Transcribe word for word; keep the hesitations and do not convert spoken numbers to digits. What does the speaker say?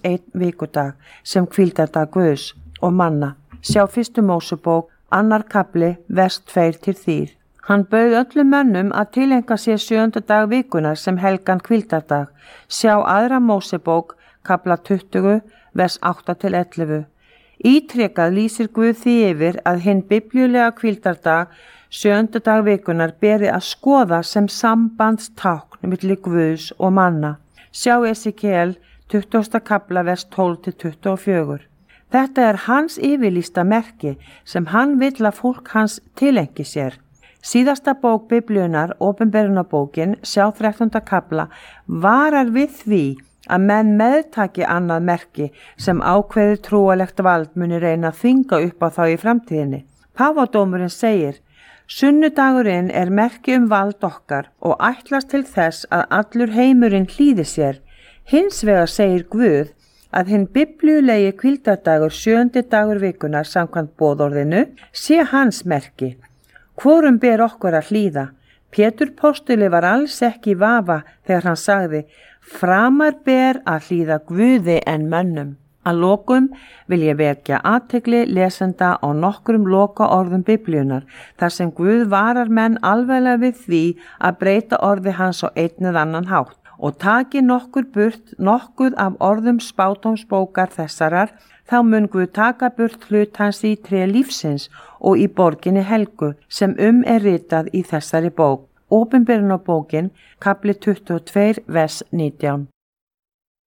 einn vikudag sem hvíldardag Guðs og manna. Sjá fyrstu Mósebók, annar kafli, vers tveir til þrír. Hann bauð öllum mönnum að tileinka sér sjöunda dag vikunar sem helgan hvíldardag. Sjá aðra Mósebók, kafla tuttugu, vers átta til ellefu. Ítrekað lýsir Guð því yfir að hinn biblíulega hvíldardag sjöunda dag vikunar beri að skoða sem sambandstákn milli Guðs og manna. Sjá Esekiel tuttugasta kafla vers tólf til tuttugu og fjögur. Þetta er hans yfirlýsta merki sem hann vill að fólk hans tilengi sér. Síðasta bók Biblíunnar, Opinberunarbókin, sjá þrettánda kafla, varar við því að menn meðtaki annað merki sem ákveðið trúalegt vald muni reyna að þvinga upp á þá í framtíðinni. Páfadómurinn segir: Sunnudagurinn er merki um vald okkar og ætlast til þess að allur heimurinn hlýði sér. Hins vegar segir Guð að hinn biblíulegi hvíldardagur sjöundi dagur vikunar samkvæmt boðorðinu sé hans merki. Hvorum ber okkur að hlýða? Pétur postuli var alls ekki í vafa þegar hann sagði: Framar ber að hlýða Guði en mönnum. Að lokum vil ég vekja athygli lesenda á nokkrum loka orðum Biblíunnar, þar sem Guð varar menn alveglega við því að breyta orði hans á einn eða annan hátt og taki nokkur burt nokkuð af orðum spádómsbókar þessarar, þá mun Guð taka burt hlut hans í tré lífsins og í borginni helgu sem um er ritað í þessari bók. Opinberunarbókin, kafli tuttugu og tvö, vers nítján.